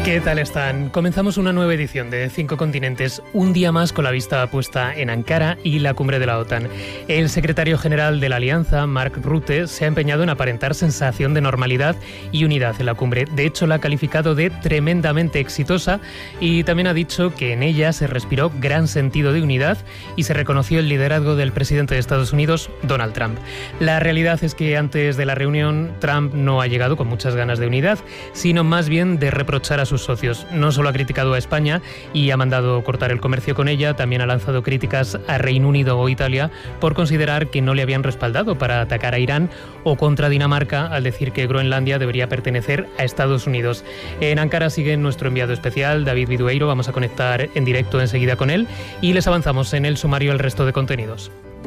¿Qué tal están? Comenzamos una nueva edición de 5 Continentes, un día más con la vista puesta en Ankara y la cumbre de la OTAN. El secretario general de la Alianza, Mark Rutte, se ha empeñado en aparentar sensación de normalidad y unidad en la cumbre. De hecho, la ha calificado de tremendamente exitosa y también ha dicho que en ella se respiró gran sentido de unidad y se reconoció el liderazgo del presidente de Estados Unidos, Donald Trump. La realidad es que antes de la reunión, Trump no ha llegado con muchas ganas de unidad, sino más bien de reprochar a sus socios. No solo ha criticado a España y ha mandado cortar el comercio con ella, también ha lanzado críticas a Reino Unido o Italia por considerar que no le habían respaldado para atacar a Irán, o contra Dinamarca al decir que Groenlandia debería pertenecer a Estados Unidos. En Ankara sigue nuestro enviado especial, David Bidueiro. Vamos a conectar en directo enseguida con él y les avanzamos en el sumario el resto de contenidos.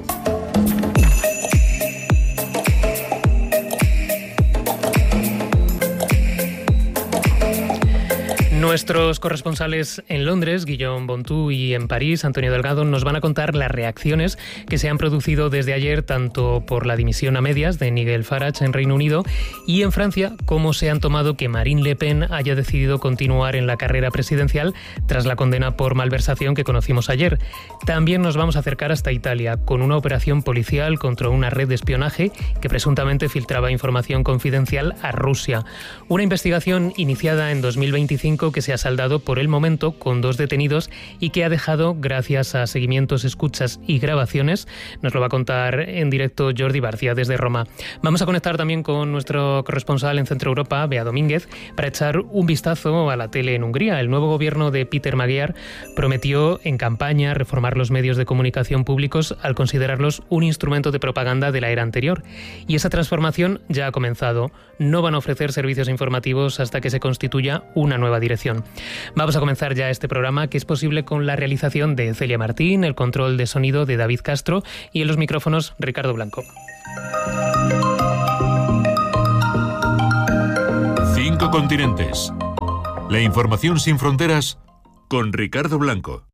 Nuestros corresponsales en Londres, Guillaume Bontou, y en París, Antonio Delgado, nos van a contar las reacciones que se han producido desde ayer tanto por la dimisión a medias de Nigel Farage en Reino Unido y en Francia, cómo se han tomado que Marine Le Pen haya decidido continuar en la carrera presidencial tras la condena por malversación que conocimos ayer. También nos vamos a acercar hasta Italia con una operación policial contra una red de espionaje que presuntamente filtraba información confidencial a Rusia. Una investigación iniciada en 2025 que se ha saldado por el momento con 2 detenidos y que ha dejado, gracias a seguimientos, escuchas y grabaciones, nos lo va a contar en directo Jordi Barcia desde Roma. Vamos a conectar también con nuestro corresponsal en Centro Europa, Bea Domínguez, para echar un vistazo a la tele en Hungría. El nuevo gobierno de Peter Magyar prometió en campaña reformar los medios de comunicación públicos al considerarlos un instrumento de propaganda de la era anterior. Y esa transformación ya ha comenzado. No van a ofrecer servicios informativos hasta que se constituya una nueva dirección. Vamos a comenzar ya este programa, que es posible con la realización de Celia Martín, el control de sonido de David Castro y en los micrófonos Ricardo Blanco. 5 Continentes. La información sin fronteras con Ricardo Blanco.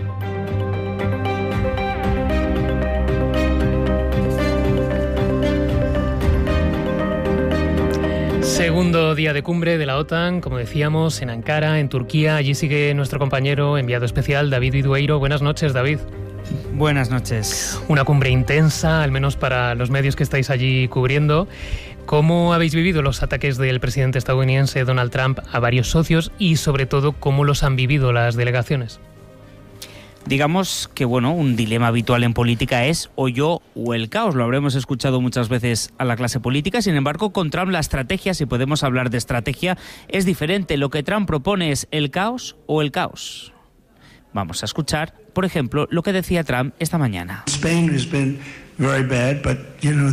Segundo día de cumbre de la OTAN, como decíamos, en Ankara, en Turquía. Allí sigue nuestro compañero enviado especial, David Bidueiro. Buenas noches, David. Buenas noches. Una cumbre intensa, al menos para los medios que estáis allí cubriendo. ¿Cómo habéis vivido los ataques del presidente estadounidense Donald Trump a varios socios y, sobre todo, cómo los han vivido las delegaciones? Digamos que, un dilema habitual en política es o yo o el caos. Lo habremos escuchado muchas veces a la clase política. Sin embargo, con Trump la estrategia, si podemos hablar de estrategia, es diferente. Lo que Trump propone es el caos o el caos. Vamos a escuchar, por ejemplo, lo que decía Trump esta mañana. Spain has been very bad, but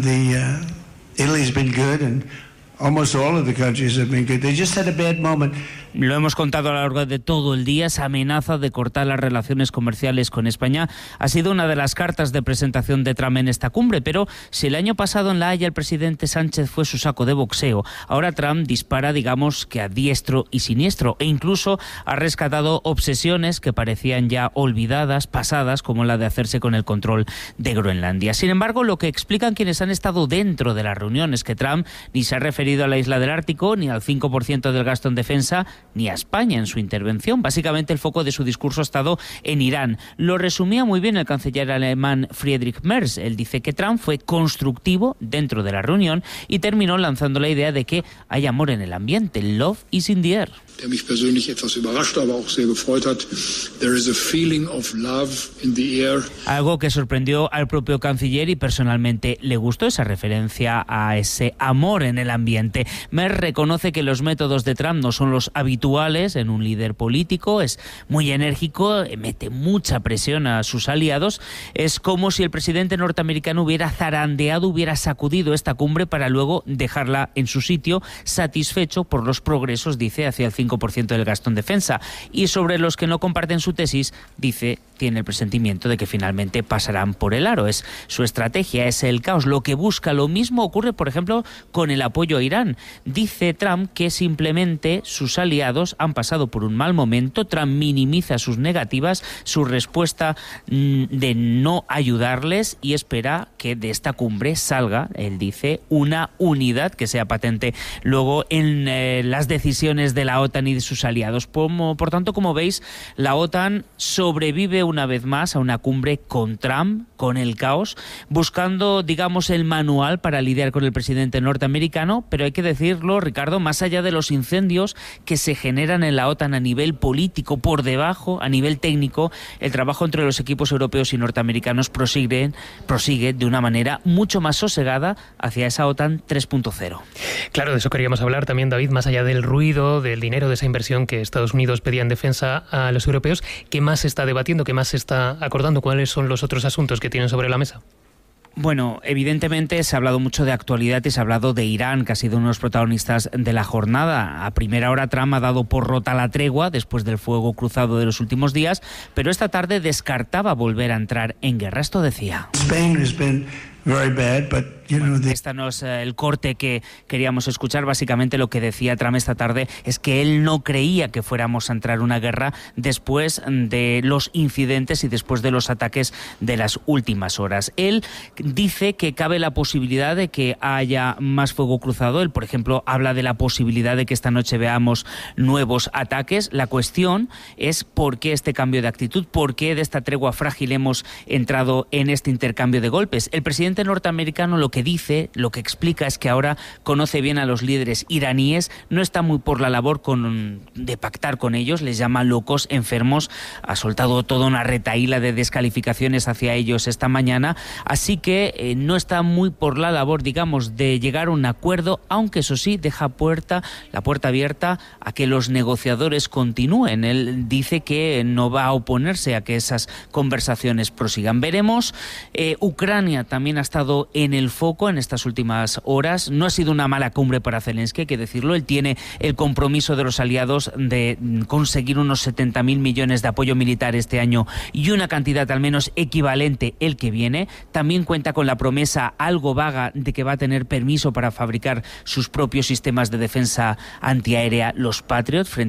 Italy's been good and almost all of the countries have been good. They just had a bad moment. Lo hemos contado a lo largo de todo el día. Esa amenaza de cortar las relaciones comerciales con España ha sido una de las cartas de presentación de Trump en esta cumbre. Pero si el año pasado en La Haya el presidente Sánchez fue su saco de boxeo, ahora Trump dispara, digamos, que a diestro y siniestro, e incluso ha rescatado obsesiones que parecían ya olvidadas, pasadas, como la de hacerse con el control de Groenlandia. Sin embargo, lo que explican quienes han estado dentro de la reunión es que Trump ni se ha referido a la isla del Ártico, ni al 5% del gasto en defensa, ni a España en su intervención. Básicamente el foco de su discurso ha estado en Irán. Lo resumía muy bien el canciller alemán Friedrich Merz. Él dice que Trump fue constructivo dentro de la reunión y terminó lanzando la idea de que hay amor en el ambiente. Love is in the air. Der mich persönlich etwas überrascht, aber auch sehr gefreut hat. There is a feeling of love in the air. Algo que sorprendió al propio canciller y personalmente le gustó, esa referencia a ese amor en el ambiente. Merz reconoce que los métodos de Trump no son los habituales en un líder político. Es muy enérgico, mete mucha presión a sus aliados. Es como si el presidente norteamericano hubiera zarandeado, hubiera sacudido esta cumbre para luego dejarla en su sitio, satisfecho por los progresos, dice, hacia el 5% del gasto en defensa. Y sobre los que no comparten su tesis, dice, tiene el presentimiento de que finalmente pasarán por el aro. Es su estrategia, es el caos. Lo que busca, lo mismo ocurre, por ejemplo, con el apoyo a Irán. Dice Trump que simplemente sus aliados aliados han pasado por un mal momento. Trump minimiza sus negativas, su respuesta de no ayudarles, y espera que de esta cumbre salga, él dice, una unidad que sea patente luego en las decisiones de la OTAN y de sus aliados. Por tanto, como veis, la OTAN sobrevive una vez más a una cumbre con Trump, con el caos, buscando, digamos, el manual para lidiar con el presidente norteamericano, pero hay que decirlo, Ricardo, más allá de los incendios que se generan en la OTAN a nivel político, por debajo, a nivel técnico, el trabajo entre los equipos europeos y norteamericanos prosigue de una manera mucho más sosegada hacia esa OTAN 3.0. Claro, de eso queríamos hablar también, David, más allá del ruido, del dinero, de esa inversión que Estados Unidos pedía en defensa a los europeos. ¿Qué más se está debatiendo? ¿Qué más se está acordando? ¿Cuáles son los otros asuntos que tienen sobre la mesa? Bueno, evidentemente se ha hablado mucho de actualidad y se ha hablado de Irán, que ha sido uno de los protagonistas de la jornada. A primera hora Trump ha dado por rota la tregua después del fuego cruzado de los últimos días, pero esta tarde descartaba volver a entrar en guerra. Esto decía. Esta no es el corte que queríamos escuchar. Básicamente lo que decía Trump esta tarde es que él no creía que fuéramos a entrar en una guerra después de los incidentes y después de los ataques de las últimas horas. Él dice que cabe la posibilidad de que haya más fuego cruzado. Él, por ejemplo, habla de la posibilidad de que esta noche veamos nuevos ataques. La cuestión es por qué este cambio de actitud, por qué de esta tregua frágil hemos entrado en este intercambio de golpes. El presidente norteamericano lo que dice, lo que explica es que ahora conoce bien a los líderes iraníes, no está muy por la labor de pactar con ellos, les llama locos, enfermos, ha soltado toda una retahíla de descalificaciones hacia ellos esta mañana, así que no está muy por la labor, digamos, de llegar a un acuerdo, aunque eso sí, deja la puerta abierta a que los negociadores continúen. Él dice que no va a oponerse a que esas conversaciones prosigan. Veremos. Ucrania también ha estado en el foco en estas últimas horas. No ha sido una mala cumbre para Zelensky, hay que decirlo. Él tiene el compromiso de los aliados de conseguir unos 70.000 millones de apoyo militar este año y una cantidad al menos equivalente el que viene. También cuenta con la promesa algo vaga de que va a tener permiso para fabricar sus propios sistemas de defensa antiaérea, los Patriot, frente